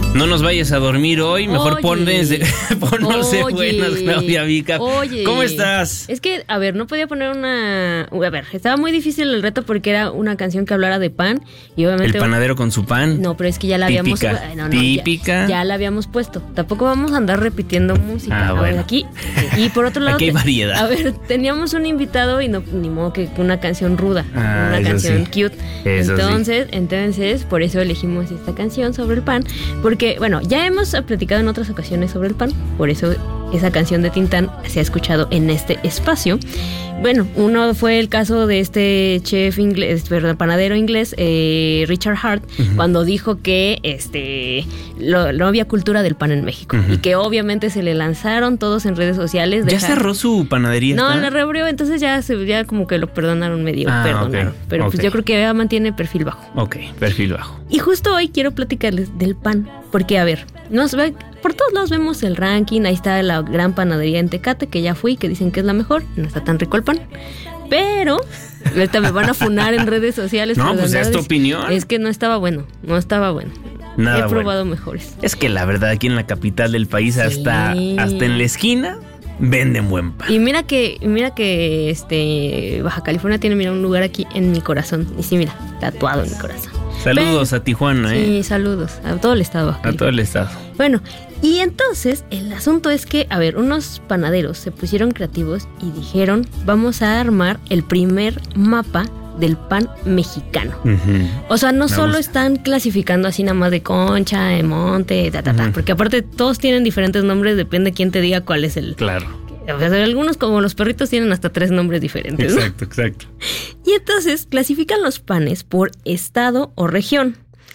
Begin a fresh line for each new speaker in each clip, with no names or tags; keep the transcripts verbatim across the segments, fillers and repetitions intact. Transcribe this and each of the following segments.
No nos vayas a dormir hoy, mejor
Oye,
ponnos de, ponnos de
oye,
buenas, Claudia Vica.
Oye,
¿Cómo estás?
Es que, a ver, no podía poner una... A ver, estaba muy difícil el reto porque era una canción que hablara de pan y obviamente...
El panadero con su pan.
No, pero es que ya la
Típica.
habíamos... No, no,
Típica.
Ya, ya la habíamos puesto. Tampoco vamos a andar repitiendo música.
Ah,
a
bueno.
ver, aquí... Y por otro lado...
Aquí hay variedad.
A ver, teníamos un invitado y no, ni modo que que una canción ruda.
Ah,
una
eso
canción
sí.
cute.
Eso
entonces, entonces, por eso elegimos esta canción sobre el pan. Porque, bueno, ya hemos platicado en otras ocasiones sobre el pan. Por eso esa canción de Tintán se ha escuchado en este espacio. Bueno, uno fue el caso de este chef inglés, perdón, panadero inglés, eh, Richard Hart, uh-huh. cuando dijo que este lo, no había cultura del pan en México. Uh-huh. Y que obviamente se le lanzaron todos en redes sociales.
¿Ya
dejar...
cerró su panadería?
No,
¿está?
la reabrió, entonces ya, se, ya como que lo perdonaron medio,
ah,
perdonaron.
Okay.
Pero
okay.
pues yo creo que ya mantiene perfil bajo.
Ok, perfil bajo.
Y justo hoy quiero platicarles del pan. Porque, a ver, nos ve, por todos lados vemos el ranking. Ahí está la gran panadería en Tecate, que ya fui, que dicen que es la mejor. No está tan rico el pan. Pero, ahorita me van a funar en redes sociales.
No, pues es tu opinión.
Es que no estaba bueno, no estaba bueno.
Nada
He probado
bueno.
mejores.
Es que la verdad, aquí en la capital del país, sí. hasta, hasta en la esquina, venden buen pan.
Y mira que, mira que este Baja California tiene, mira, un lugar aquí en mi corazón. Y sí, mira, tatuado en mi corazón.
Saludos Pero, a Tijuana, ¿eh?
Sí, saludos a todo el estado.
A todo el estado.
Bueno, y entonces el asunto es que, a ver, unos panaderos se pusieron creativos y dijeron, vamos a armar el primer mapa del pan mexicano. Uh-huh. O sea, no Me solo gusta. Están clasificando así nada más de Concha, de Monte, ta, ta, ta, uh-huh. porque aparte todos tienen diferentes nombres, depende de quién te diga cuál es el...
Claro.
O sea, algunos, como los perritos, tienen hasta tres nombres diferentes.
Exacto, ¿no? exacto.
Y entonces clasifican los panes por estado o región.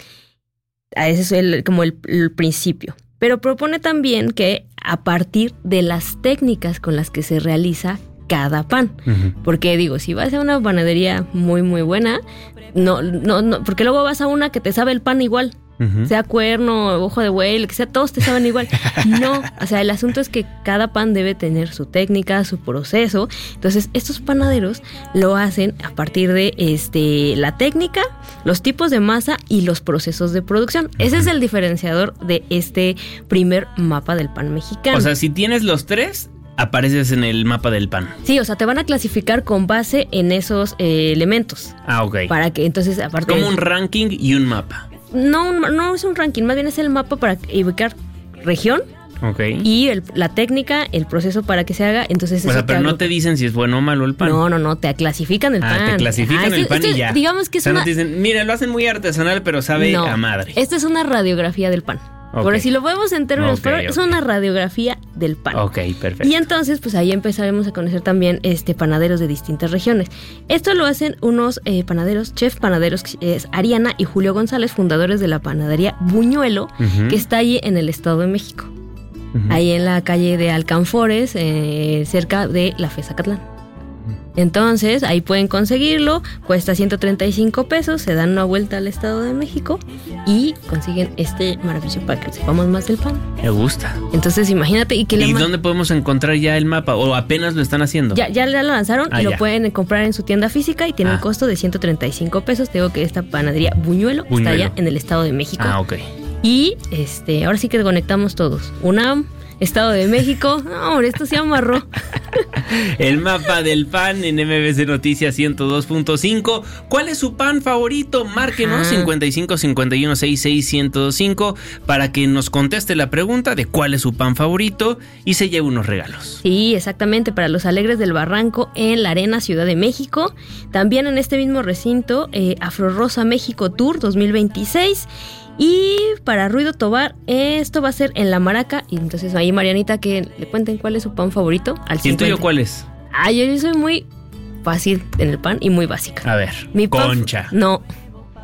Ese es el, como el, el principio. Pero propone también que a partir de las técnicas con las que se realiza cada pan. Uh-huh. Porque digo, si vas a una panadería muy, muy buena, no, no, no, porque luego vas a una que te sabe el pan igual. Uh-huh. Sea cuerno, ojo de buey, lo que sea, todos te saben igual. No, o sea, el asunto es que cada pan debe tener su técnica, su proceso. Entonces, estos panaderos lo hacen a partir de este la técnica, los tipos de masa y los procesos de producción. Uh-huh. Ese es el diferenciador de este primer mapa del pan mexicano.
O sea, si tienes los tres, apareces en el mapa del pan.
Sí, o sea, te van a clasificar con base en esos eh, elementos.
Ah, ok.
Para que entonces, aparte...
Como un ranking y un mapa.
No, no es un ranking, más bien es el mapa para ubicar región.
Okay.
Y el, la técnica, el proceso para que se haga. Entonces
o sea, pero no te dicen si es bueno o malo el pan.
No, no, no, te clasifican el
ah,
pan.
te clasifican ah, el
este,
pan
este,
y ya.
Digamos que es
o sea,
una...
no te dicen, mira, lo hacen muy artesanal, pero sabe
no, a
madre.
Esta es una radiografía del pan. Okay. Por si lo vemos en términos, okay, pero okay. es una radiografía del pan.
Ok, perfecto.
Y entonces, pues ahí empezaremos a conocer también este panaderos de distintas regiones. Esto lo hacen unos eh, panaderos, chef panaderos, es Ariana y Julio González, fundadores de la panadería Buñuelo, uh-huh. que está ahí en el Estado de México. Uh-huh. Ahí en la calle de Alcanfores, eh, cerca de la FES Acatlán. Entonces, ahí pueden conseguirlo, cuesta ciento treinta y cinco pesos, se dan una vuelta al Estado de México y consiguen este maravilloso para que sepamos más del pan.
Me gusta.
Entonces, imagínate. ¿Y, que
¿Y
le ma-
dónde podemos encontrar ya el mapa? ¿O apenas lo están haciendo?
Ya, ya lo lanzaron ah, y ya. lo pueden comprar en su tienda física y tiene ah. un costo de ciento treinta y cinco pesos. Te digo que esta panadería Buñuelo, Buñuelo está allá en el Estado de México.
Ah, ok.
Y este, ahora sí que conectamos todos. UNAM, Estado de México. No, hombre, esto se amarró.
El mapa del pan en M B C Noticias ciento dos punto cinco. ¿Cuál es su pan favorito? Márquenos cincuenta y cinco cincuenta y uno sesenta y seis ciento cinco para que nos conteste la pregunta de cuál es su pan favorito y se lleve unos regalos.
Sí, exactamente, para los Alegres del Barranco en la Arena Ciudad de México. También en este mismo recinto, eh, Afro Rosa México Tour dos mil veintiséis. Y para Ruido Tobar, esto va a ser en La Maraca. Y entonces ahí, Marianita, que le cuenten cuál es su pan favorito. Al
¿Y el tuyo cuál es?
Ah, yo soy muy fácil en el pan y muy básica.
A ver,
Mi
Concha.
Pan, no.